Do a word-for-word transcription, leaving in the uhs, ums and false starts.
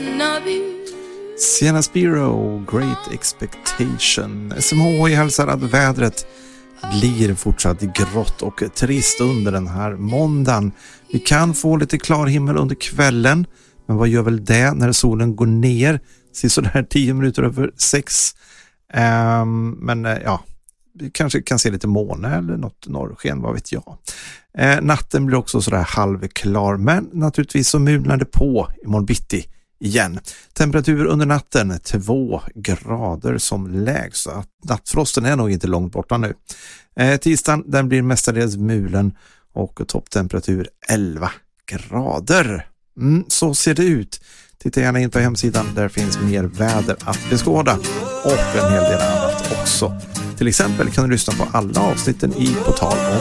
Sienna Spiro, Great Expectation. S M H I hälsar att vädret blir fortsatt grått och trist under den här måndagen. Vi kan få lite klar himmel under kvällen, men vad gör väl det när solen går ner? Så där tio minuter över sex. Um, men uh, ja, vi kanske kan se lite måne eller något norrsken, vad vet jag. Uh, natten blir också sådär halvklar, men naturligtvis så mulnar det på imorgon bitti igen. Temperatur under natten två grader som lägst, så att nattfrosten är nog inte långt borta nu. Eh, tisdagen den blir mestadels mulen och topptemperatur elva grader. Mm, så ser det ut. Titta gärna in på hemsidan, där finns mer väder att beskåda och en hel del annat också. Till exempel kan du lyssna på alla avsnitten i På tal om